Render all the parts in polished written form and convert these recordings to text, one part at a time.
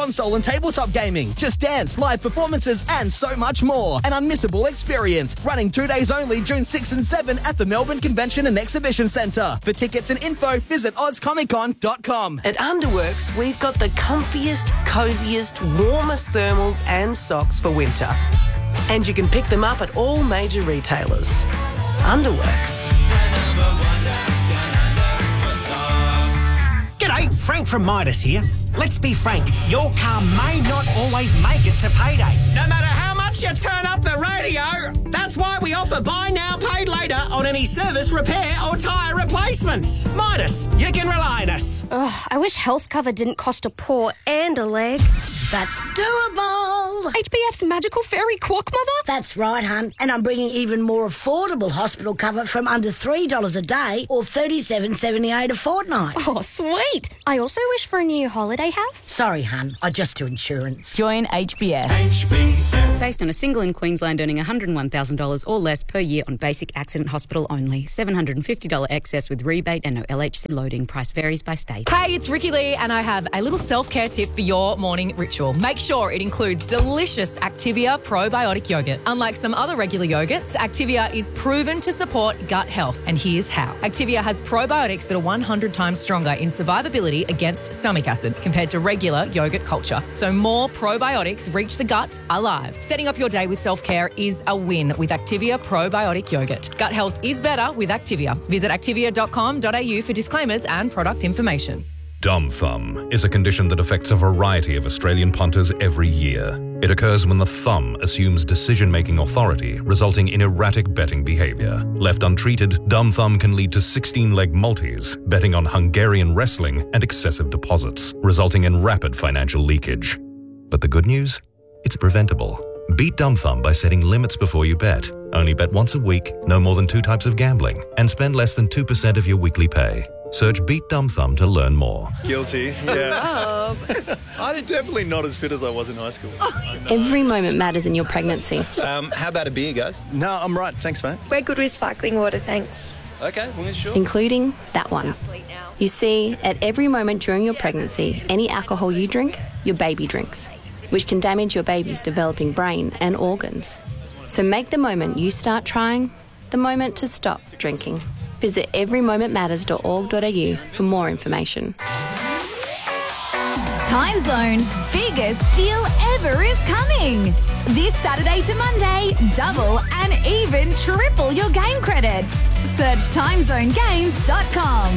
console and tabletop gaming, Just Dance, live performances, and so much more. An unmissable experience. Running 2 days only, June 6 and 7 at the Melbourne Convention and Exhibition Centre. For tickets and info, visit ozcomiccon.com. At Underworks, we've got the comfiest, cosiest, warmest thermals and socks for winter. And you can pick them up at all major retailers. Underworks. G'day, Frank from Midas here. Let's be frank, your car may not always make it to payday. No matter how much you turn up the radio, that's why we offer buy now, paid later on any service, repair or tyre replacements. Midas, you can rely on us. I wish health cover didn't cost a paw and a leg. That's doable. HBF's magical fairy quack mother? That's right, hun. And I'm bringing even more affordable hospital cover from under $3 a day or $37.78 a fortnight. Oh, sweet. I also wish for a new holiday house. Sorry, hun. I just do insurance. Join HBF. Based on a single in Queensland earning $101,000 or less per year on basic accident hospital only. $750 excess with rebate and no LHC loading. Price varies by state. Hey, it's Ricky Lee and I have a little self-care tip for your morning ritual. Make sure it includes delicious Activia probiotic yogurt. Unlike some other regular yogurts, Activia is proven to support gut health. And here's how. Activia has probiotics that are 100 times stronger in survivability against stomach acid compared to regular yogurt culture. So more probiotics reach the gut alive. Setting up your day with self-care is a win with Activia probiotic yogurt. Gut health is better with Activia. Visit activia.com.au for disclaimers and product information. Dumb thumb is a condition that affects a variety of Australian punters every year. It occurs when the thumb assumes decision-making authority, resulting in erratic betting behaviour. Left untreated, dumb thumb can lead to 16-leg multis, betting on Hungarian wrestling and excessive deposits, resulting in rapid financial leakage. But the good news? It's preventable. Beat dumb thumb by setting limits before you bet. Only bet once a week, no more than 2 types of gambling, and spend less than 2% of your weekly pay. Search Beat Dumb Thumb to learn more. Guilty, yeah. I'm definitely not as fit as I was in high school. Every moment matters in your pregnancy. How about a beer, guys? No, I'm right. Thanks, mate. We're good with sparkling water, thanks. Okay, well, sure. Including that one. You see, at every moment during your pregnancy, any alcohol you drink, your baby drinks, which can damage your baby's developing brain and organs. So make the moment you start trying the moment to stop drinking. Visit everymomentmatters.org.au for more information. Time Zone's biggest deal ever is coming. This Saturday to Monday, double and even triple your game credit. Search timezonegames.com.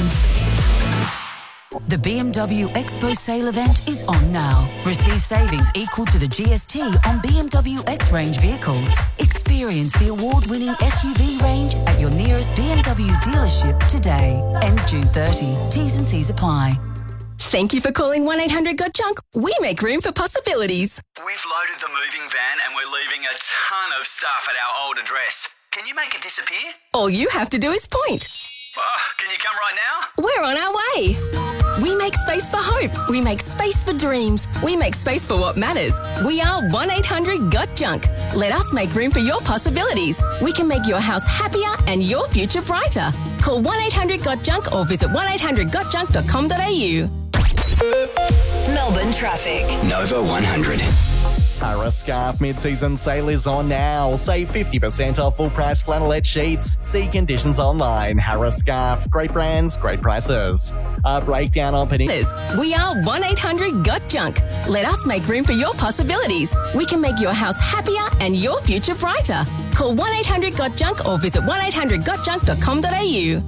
The BMW Expo sale event is on now. Receive savings equal to the GST on BMW X-Range vehicles. Experience the award-winning SUV range at your nearest BMW dealership today. Ends June 30. T's and C's apply. Thank you for calling 1-800-GOT-JUNK. We make room for possibilities. We've loaded the moving van and we're leaving a ton of stuff at our old address. Can you make it disappear? All you have to do is point. Can you come right now? We're on our way. We make space for hope. We make space for dreams. We make space for what matters. We are 1-800-GOT-JUNK. Let us make room for your possibilities. We can make your house happier and your future brighter. Call 1-800-GOT-JUNK or visit 1-800-GOT-JUNK.com.au. Melbourne traffic. Nova 100. Harris Scarf mid-season sale is on now. Save 50% off full-price flannelette sheets. See conditions online. Harris Scarf. Great brands, great prices. A breakdown on We are 1-800-GOT-JUNK. Let us make room for your possibilities. We can make your house happier and your future brighter. Call 1-800-GOT-JUNK or visit 1-800-GOT-JUNK.com.au.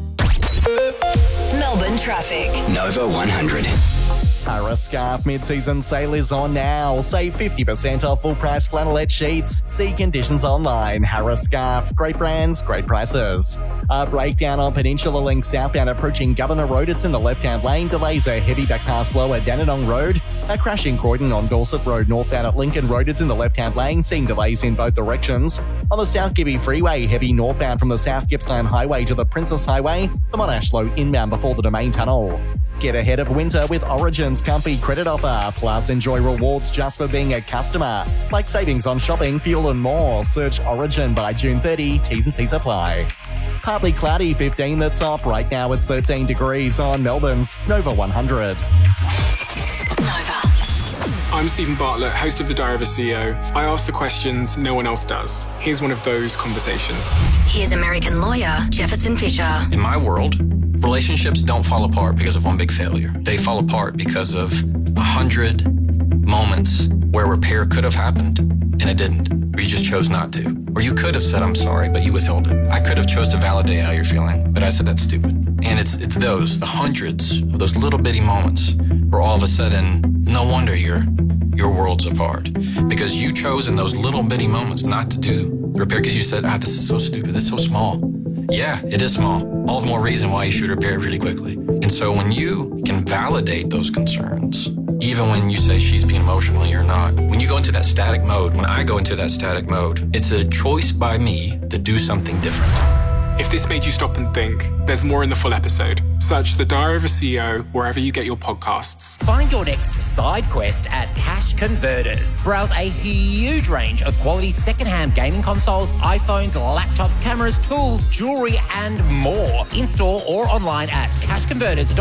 Melbourne traffic. Nova 100. Harris Scarf mid-season sale is on now. Save 50% off full-price flannelette sheets. See conditions online. Harris Scarf. Great brands, great prices. A breakdown on Peninsula Link southbound approaching Governor Road. It's in the left-hand lane. Delays are heavy back past lower Dandenong Road. A crash in Croydon on Dorset Road northbound at Lincoln Road. It's in the left-hand lane. Seeing delays in both directions. On the South Gibby Freeway, heavy northbound from the South Gippsland Highway to the Princess Highway. The Monash Low inbound before the Domain Tunnel. Get ahead of winter with Origin's Comfy Credit Offer. Plus, enjoy rewards just for being a customer. Like savings on shopping, fuel and more. Search Origin by June 30. T's and C's apply. Partly cloudy, 15 the top. Right now it's 13 degrees on Melbourne's Nova 100. Nova. I'm Stephen Bartlett, host of The Diary of a CEO. I ask the questions no one else does. Here's one of those conversations. Here's American lawyer Jefferson Fisher. In my world, relationships don't fall apart because of one big failure. They fall apart because of 100 moments where repair could have happened and it didn't, or you just chose not to. Or you could have said, I'm sorry, but you withheld it. I could have chose to validate how you're feeling, but I said that's stupid. And it's the hundreds of those little bitty moments where all of a sudden, no wonder your world's apart. Because you chose in those little bitty moments not to do the repair because you said, this is so stupid, this is so small. Yeah, it is small. All the more reason why you should repair it really quickly. And so when you can validate those concerns, even when you say she's being emotional, you're not. When you go into that static mode, when I go into that static mode, it's a choice by me to do something different. If this made you stop and think, there's more in the full episode. Search The Diary of a CEO wherever you get your podcasts. Find your next side quest at Cash Converters. Browse a huge range of quality second-hand gaming consoles, iPhones, laptops, cameras, tools, jewelry, and more. In-store or online at cashconverters.com.